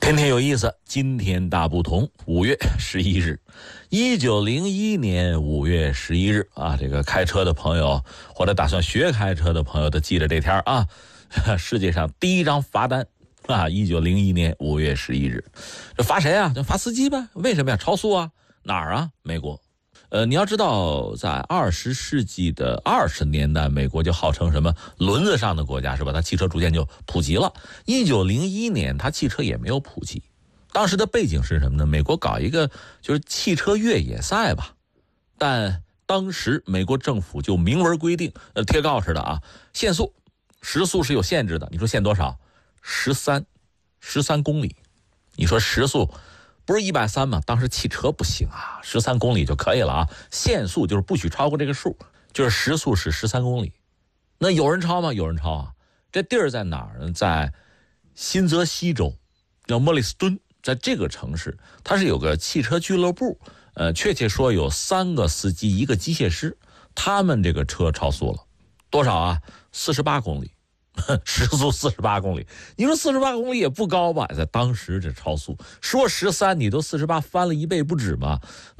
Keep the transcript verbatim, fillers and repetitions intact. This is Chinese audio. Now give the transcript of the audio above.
天天有意思，今天大不同。五月十一日，一九零一年五月十一日啊，这个开车的朋友或者打算学开车的朋友都记着这天啊。世界上第一张罚单啊，一九零一年五月十一日，这罚谁啊？就罚司机呗。为什么呀？超速啊？哪儿啊？美国。呃，你要知道，在二十世纪的二十年代，美国就号称什么轮子上的国家，是吧？它汽车逐渐就普及了。一九零一年，它汽车也没有普及。当时的背景是什么呢？美国搞一个就是汽车越野赛吧，但当时美国政府就明文规定，呃，贴告示的啊，限速，时速是有限制的。你说限多少？十三，十三公里。你说时速不是一百三吗？当时汽车不行啊，十三公里就可以了啊。限速就是不许超过这个数，就是时速是十三公里。那有人超吗？有人超啊。这地儿在哪儿呢？在新泽西州，叫莫里斯敦，在这个城市，它是有个汽车俱乐部，呃，确切说有三个司机，一个机械师，他们这个车超速了，多少啊？四十八公里。时速四十八公里，你说四十八公里也不高吧？在当时这超速，说十三你都四十八翻了一倍不止嘛。